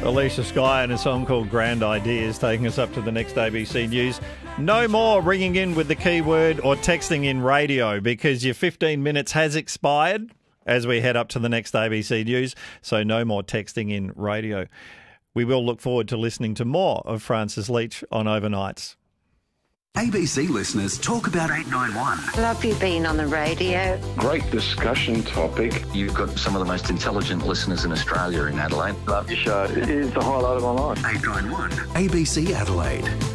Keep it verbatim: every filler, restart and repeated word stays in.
Alicia Skye and a song called Grand Ideas, taking us up to the next A B C News. No more ringing in with the keyword or texting in radio, because your fifteen minutes has expired as we head up to the next A B C News. So no more texting in radio. We will look forward to listening to more of Francis Leach on Overnights. A B C listeners talk about eight nine one. Love you being on the radio. Great discussion topic. You've got some of the most intelligent listeners in Australia in Adelaide. Love your show. It is the highlight of my life. eight nine one. A B C Adelaide.